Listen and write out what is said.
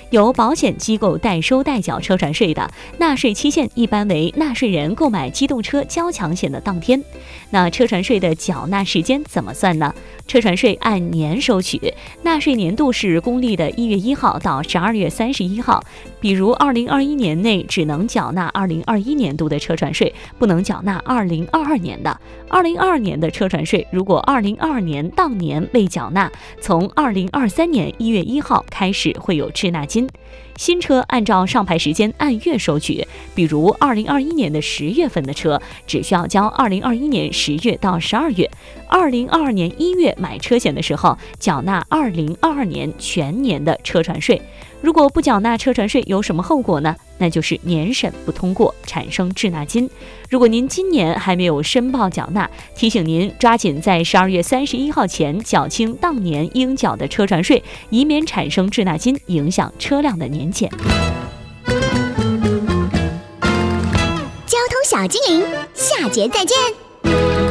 由保险机构代收代缴车船税的，纳税期限一般为纳税人购买机动车交强险的当天。那车船税的缴纳时间怎么算呢？车船税按年收取，纳税年度是公历的1月1号到12月31号。比如2021年内只能缴纳2021年度的车船税，不能缴纳2022年的。2022年的车船税，如果2022年当年未缴纳，从2023年1月1号开始会有滞纳金。新车按照上牌时间按月收取，比如2021年的10月份的车，只需要交2021年10月到12月，2022年1月买车险的时候，缴纳2022年全年的车船税。如果不缴纳车船税有什么后果呢？那就是年审不通过，产生滞纳金。如果您今年还没有申报缴纳，提醒您抓紧在12月31号前缴清当年应缴的车船税，以免产生滞纳金，影响车辆的年检。 交通小精灵，下节再见。